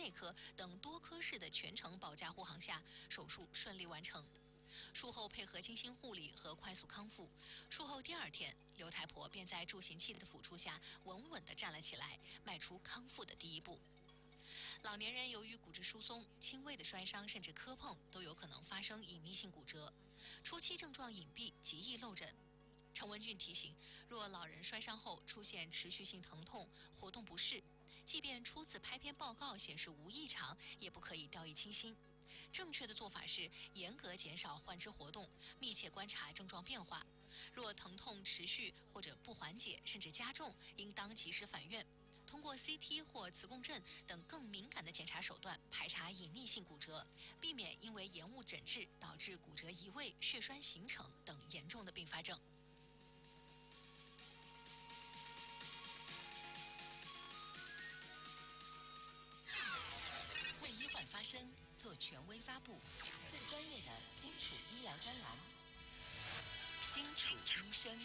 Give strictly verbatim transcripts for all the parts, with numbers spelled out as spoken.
内科等多科室的全程保驾护航下，手术顺利完成。术后配合精心护理和快速康复，术后第二天，刘太婆便在助行器的辅助下稳稳地站了起来，迈出康复的第一步。老年人由于骨质疏松、轻微的摔伤甚至磕碰，都有可能发生隐匿性骨折，初期症状隐蔽，极易漏诊。陈文俊提醒，若老人摔伤后出现持续性疼痛、活动不适，即便初次拍片报告显示无异常，也不可以掉以轻心。正确的做法是严格减少患肢活动，密切观察症状变化。若疼痛持续或者不缓解，甚至加重，应当及时返院。通过 C T 或磁共振等更敏感的检查手段排查隐匿性骨折，避免因为延误诊治导致骨折移位、血栓形成等严重的并发症。 为医患发声，做权威发布，最专业的基础医疗专栏，基础医生。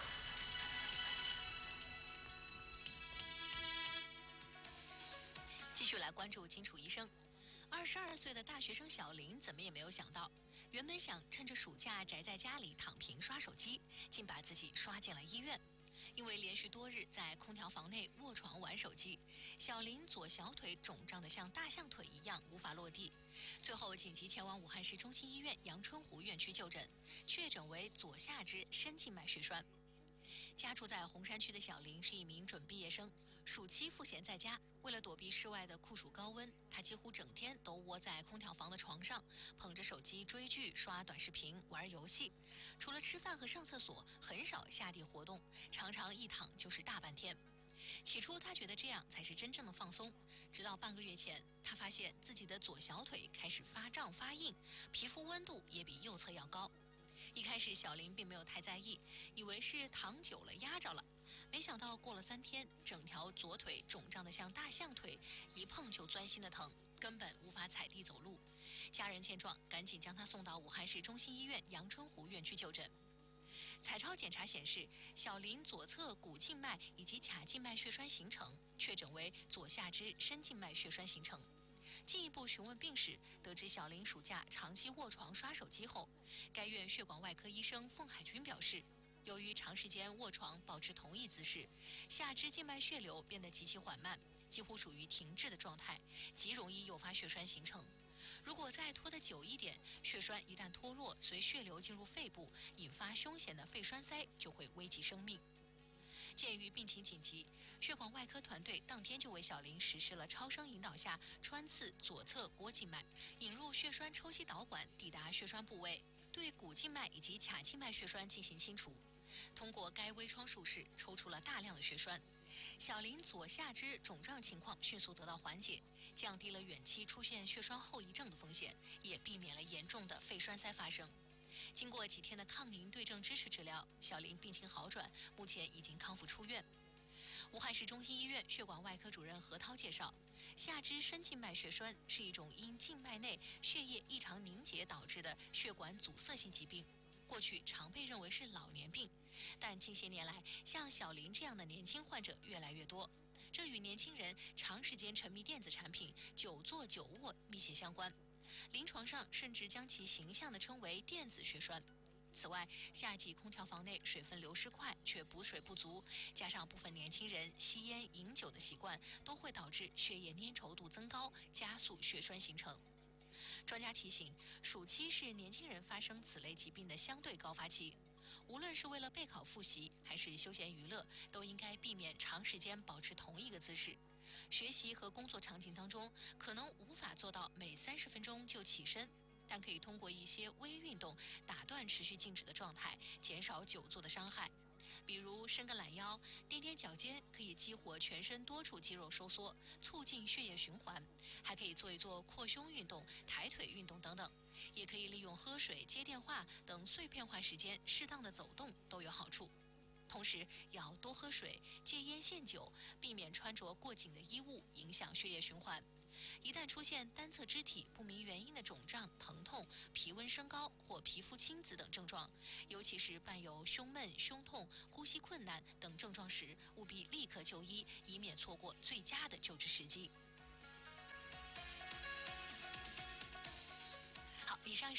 继续来关注金楚医生。二十二岁的大学生小林怎么也没有想到，原本想趁着暑假宅在家里躺平刷手机，竟把自己刷进了医院。因为连续多日在空调房内卧床玩手机，小林左小腿肿胀得像大象腿一样，无法落地。最后紧急前往武汉市中心医院阳春湖院区就诊，确诊为左下肢深静脉血栓。家住在红山区的小林是一名准毕业生，暑期赋闲在家，为了躲避室外的酷暑高温，他几乎整天都窝在空调房的床上，捧着手机追剧、刷短视频、玩游戏。除了吃饭和上厕所，很少下地活动，常常一躺就是大半天。起初他觉得这样才是真正的放松，直到半个月前，他发现自己的左小腿开始发胀发硬，皮肤温度也比右侧要高。一开始小林并没有太在意，以为是躺久了压着了，没想到过了三天，整条左腿肿胀得像大象腿，一碰就钻心的疼，根本无法踩地走路。家人见状，赶紧将他送到武汉市中心医院阳春湖院区就诊。彩超检查显示，小林左侧股静脉以及髂静脉血栓形成，确诊为左下肢深静脉血栓形成。进一步询问病史，得知小林暑假长期卧床刷手机后，该院血管外科医生凤海军表示，由于长时间卧床保持同一姿势，下肢静脉血流变得极其缓慢，几乎属于停滞的状态，极容易诱发血栓形成。如果再拖得久一点，血栓一旦脱落，随血流进入肺部，引发凶险的肺栓塞，就会危及生命。鉴于病情紧急，血管外科团队当天就为小林实施了超声引导下穿刺左侧腘静脉，引入血栓抽吸导管抵达血栓部位，对股静脉以及髂静脉血栓进行清除。通过该微创术式抽出了大量的血栓，小林左下肢肿胀情况迅速得到缓解，降低了远期出现血栓后遗症的风险，也避免了严重的肺栓塞发生。经过几天的抗凝对症支持治疗，小林病情好转，目前已经康复出院。武汉市中心医院血管外科主任何涛介绍，下肢深静脉血栓是一种因静脉内血液异常凝结导致的血管阻塞性疾病，过去常被认为是老年病，但近些年来，像小林这样的年轻患者越来越多，这与年轻人长时间沉迷电子产品、久坐久卧密切相关。临床上甚至将其形象地称为电子血栓。此外，夏季空调房内水分流失快，却补水不足，加上部分年轻人吸烟饮酒的习惯，都会导致血液粘稠度增高，加速血栓形成。专家提醒，暑期是年轻人发生此类疾病的相对高发期，无论是为了备考复习还是休闲娱乐，都应该避免长时间保持同一个姿势。学习和工作场景当中，可能无法做到每三十分钟就起身，但可以通过一些微运动打断持续静止的状态，减少久坐的伤害。比如伸个懒腰、踮踮脚尖，可以激活全身多处肌肉收缩，促进血液循环。还可以做一做扩胸运动、抬腿运动等等。也可以利用喝水、接电话等碎片化时间，适当的走动都有好处。同时要多喝水，戒烟限酒，避免穿着过紧的衣物，影响血液循环。一旦出现单侧肢体不明原因的肿胀、疼痛、皮温升高或皮肤青紫等症状，尤其是伴有胸闷、胸痛、呼吸困难等症状时，务必立刻就医，以免错过最佳的救治时机。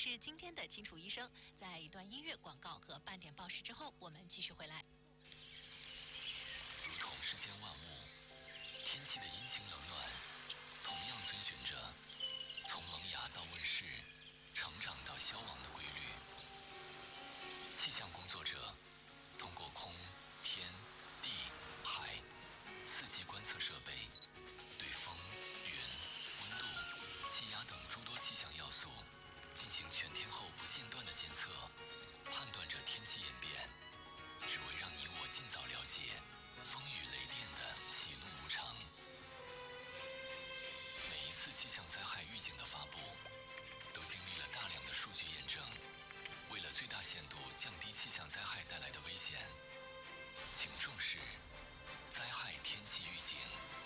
是今天的清楚医生。在一段音乐广告和半点报时之后，我们继续回来。 如同世间万物，天气的阴晴冷暖，同样遵循着从萌芽到问世、成长到消亡的规律。气象工作者通过空、天、地、海四季观测设备，对风、云、温度、气压等诸多气象要素进行全天候不间断的监测，判断着天气演变，只为让你我尽早了解风雨雷电的喜怒无常。每一次气象灾害预警的发布，都经历了大量的数据验证。为了最大限度降低气象灾害带来的危险，请重视灾害天气预警。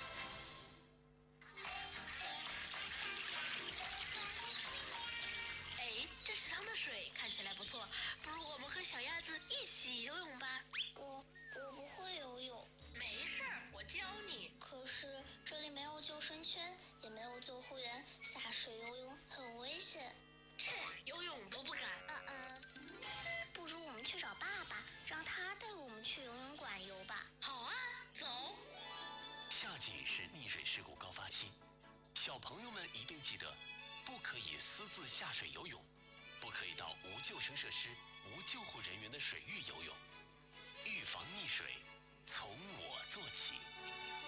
哎，这池塘的水看起来不错，不如我们和小鸭子一起游泳吧。 我我不会游泳。 没事儿，我教你。 可是这里没有救生圈，也没有救护员，下水游泳很危险。 切，游泳都不敢。 嗯嗯，不如我们去找爸爸，让他带我们去游泳馆游吧。 好啊，走。 夏季是溺水事故高发期，小朋友们一定记得，不可以私自下水游泳，不可以到无救生设施、无救护人员的水域游泳。预防溺水，从我做起。